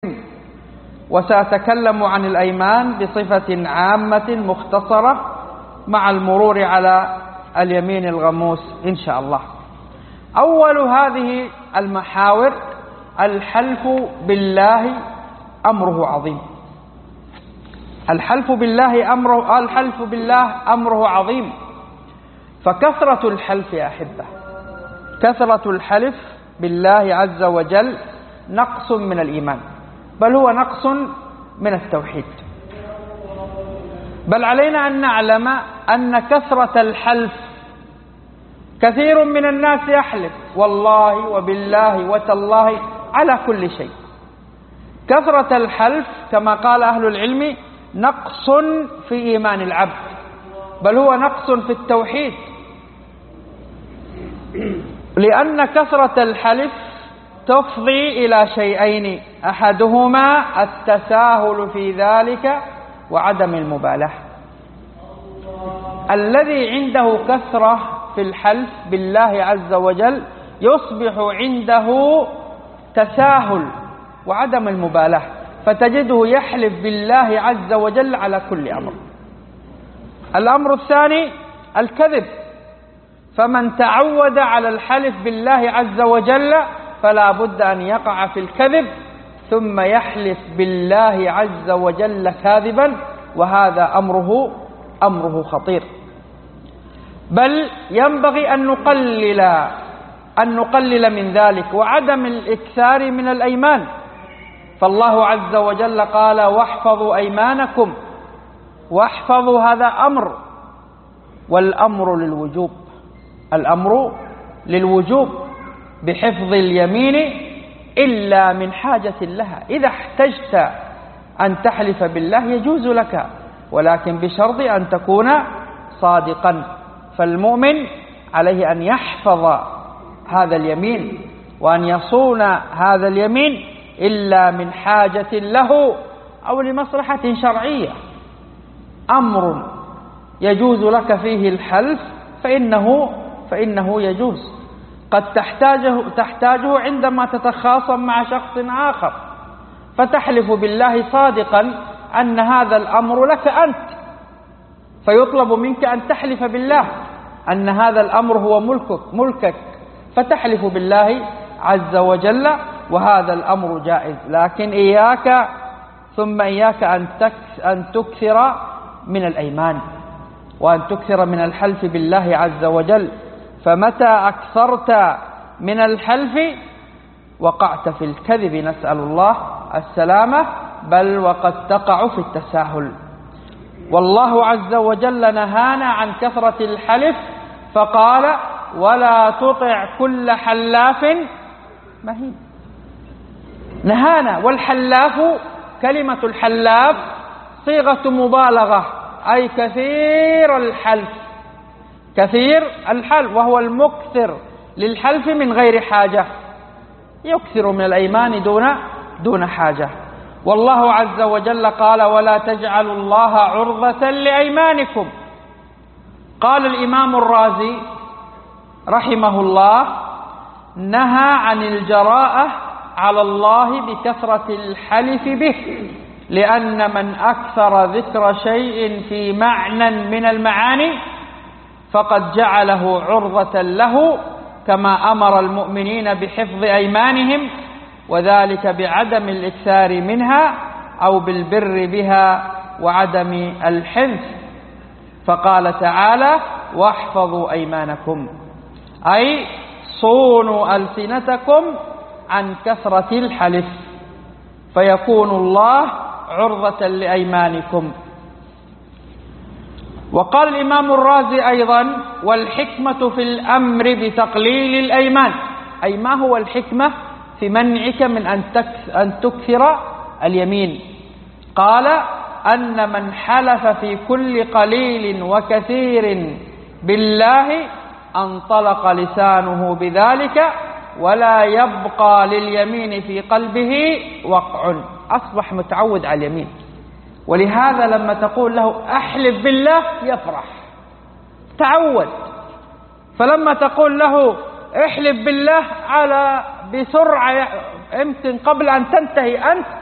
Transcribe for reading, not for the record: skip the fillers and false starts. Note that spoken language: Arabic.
وسأتكلم عن الأيمان بصفة عامة مختصرة مع المرور على اليمين الغموس إن شاء الله. أول هذه المحاور الحلف بالله أمره عظيم. الحلف بالله أمره عظيم. فكثرة الحلف يا أحبة، كثرة الحلف بالله عز وجل نقص من الإيمان، بل هو نقص من التوحيد. بل علينا أن نعلم أن كثرة الحلف، كثير من الناس يحلف والله وبالله وتالله على كل شيء. كثرة الحلف كما قال أهل العلم نقص في إيمان العبد، بل هو نقص في التوحيد، لأن كثرة الحلف تفضي إلى شيئين: أحدهما التساهل في ذلك وعدم المبالاة. الذي عنده كثرة في الحلف بالله عز وجل يصبح عنده تساهل وعدم المبالاة، فتجده يحلف بالله عز وجل على كل أمر. الأمر الثاني الكذب، فمن تعود على الحلف بالله عز وجل فلا بد أن يقع في الكذب ثم يحلف بالله عز وجل كاذبا، وهذا أمره خطير. بل ينبغي أن نقلل من ذلك وعدم الإكثار من الأيمان. فالله عز وجل قال: واحفظوا أيمانكم. واحفظوا هذا أمر، والأمر للوجوب. الأمر للوجوب بحفظ اليمين إلا من حاجة لها. إذا احتجت أن تحلف بالله يجوز لك، ولكن بشرط أن تكون صادقا. فالمؤمن عليه أن يحفظ هذا اليمين وأن يصون هذا اليمين إلا من حاجة له أو لمصلحة شرعية، أمر يجوز لك فيه الحلف فإنه يجوز. قد تحتاجه عندما تتخاصم مع شخص آخر، فتحلف بالله صادقا أن هذا الأمر لك أنت، فيطلب منك أن تحلف بالله أن هذا الأمر هو ملكك، فتحلف بالله عز وجل، وهذا الأمر جائز. لكن إياك ثم إياك أن تكثر من الأيمان وأن تكثر من الحلف بالله عز وجل، فمتى أكثرت من الحلف وقعت في الكذب، نسأل الله السلامة، بل وقد تقع في التساهل. والله عز وجل نهانا عن كثرة الحلف فقال: ولا تطع كل حلاف مهين. نهانا. والحلاف، كلمة الحلاف صيغة مبالغة، أي كثير الحلف، كثير الحلف، وهو المكثر للحلف من غير حاجة، يكثر من الأيمان دون حاجة. والله عز وجل قال: ولا تجعلوا الله عرضة لأيمانكم. قال الإمام الرازي رحمه الله: نهى عن الجراءة على الله بكثرة الحلف به، لأن من أكثر ذكر شيء في معنى من المعاني فقد جعله عرضة له، كما أمر المؤمنين بحفظ أيمانهم، وذلك بعدم الإكثار منها أو بالبر بها وعدم الحنث. فقال تعالى: واحفظوا أيمانكم، أي صونوا ألسنتكم عن كثرة الحلف، فيكون الله عرضة لأيمانكم. وقال الإمام الرازي أيضا: والحكمة في الأمر بتقليل الأيمان. أي ما هو الحكمة في منعك من أن تكثر اليمين؟ قال: أن من حلف في كل قليل وكثير بالله انطلق لسانه بذلك، ولا يبقى لليمين في قلبه وقع، أصبح متعود على اليمين. ولهذا لما تقول له أحلف بالله يفرح، تعود. فلما تقول له احلف بالله بسرعة، يمكن قبل أن تنتهي أنت